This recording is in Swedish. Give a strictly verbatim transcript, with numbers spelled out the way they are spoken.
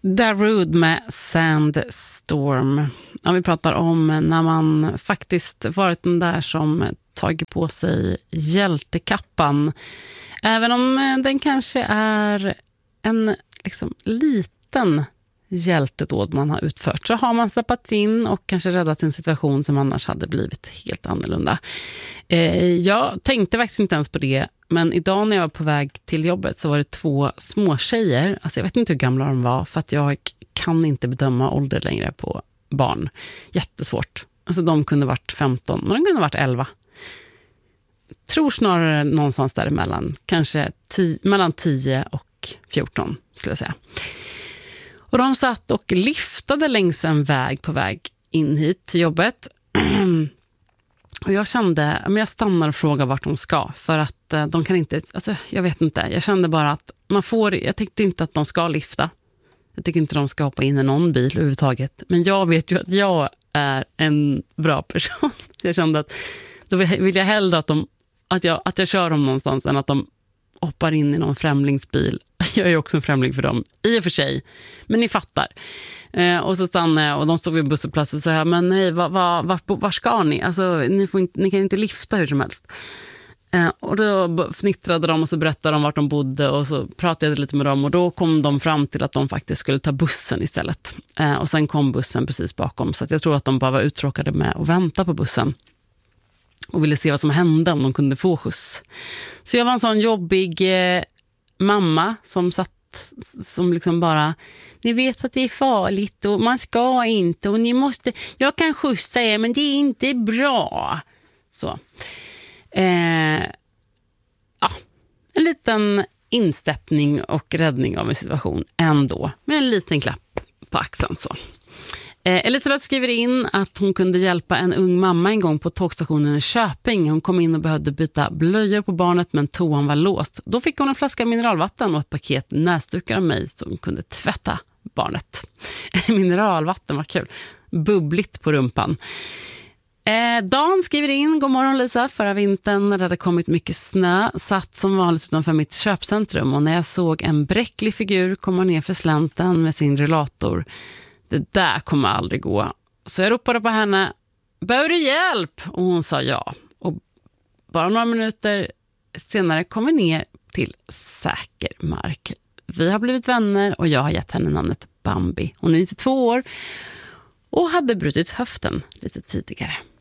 Darude med Sandstorm. Ja, vi pratar om när man faktiskt varit den där som tagit på sig hjältekappan. Även om den kanske är en liksom liten hjältedåd man har utfört, så har man släppt in och kanske räddat en situation som annars hade blivit helt annorlunda. Eh, jag tänkte faktiskt inte ens på det, men idag när jag var på väg till jobbet så var det två små tjejer. Alltså jag vet inte hur gamla de var, för att jag kan inte bedöma ålder längre på barn. Jättesvårt. Alltså de kunde varit femton, men de kunde varit elva. Tror snarare någonstans däremellan. Kanske tio, mellan tio och fjorton skulle jag säga. Och de satt och liftade längs en väg på väg in hit till jobbet. Och jag kände, men jag stannar och frågar vart de ska. För att de kan inte, alltså jag vet inte. Jag kände bara att man får, jag tyckte inte att de ska lifta. Jag tycker inte de ska hoppa in i någon bil överhuvudtaget. Men jag vet ju att jag är en bra person. Så jag kände att då vill jag hellre att, de, att, jag, att jag kör dem någonstans än att de hoppar in i någon främlingsbil. Jag är ju också en främling för dem, i och för sig. Men ni fattar. Eh, och så stannade jag och de stod vid busshållplatsen och sa, men nej, var, var, var, var ska ni? Alltså, ni, får inte, ni kan inte lifta hur som helst. Eh, och då fnittrade de och så berättade de vart de bodde och så pratade jag lite med dem och då kom de fram till att de faktiskt skulle ta bussen istället. Eh, och sen kom bussen precis bakom, så att jag tror att de bara var uttråkade med att vänta på bussen. Och ville se vad som hände om de kunde få skjuts. Så jag var en sån jobbig eh, mamma som satt som liksom bara, ni vet att det är farligt och man ska inte och ni måste, jag kan skjutsa er men det är inte bra. Så. Eh, ja, en liten instäppning och räddning av en situation ändå. Med en liten klapp på axeln så. Elisabeth skriver in att hon kunde hjälpa en ung mamma en gång på tågstationen i Köping. Hon kom in och behövde byta blöjor på barnet men toan var låst. Då fick hon en flaska mineralvatten och ett paket näsdukar av mig så hon kunde tvätta barnet. Mineralvatten var kul. Bubbligt på rumpan. Eh, Dan skriver in, god morgon Lisa, förra vintern när det hade kommit mycket snö satt som vanligt utanför mitt köpcentrum och när jag såg en bräcklig figur komma ner för slänten med sin rullator. Det där kommer aldrig gå. Så jag ropade på henne, behöver du hjälp? Och hon sa ja. Och bara några minuter senare kom vi ner till säker mark. Vi har blivit vänner och jag har gett henne namnet Bambi. Hon är nittiotvå år och hade brutit höften lite tidigare.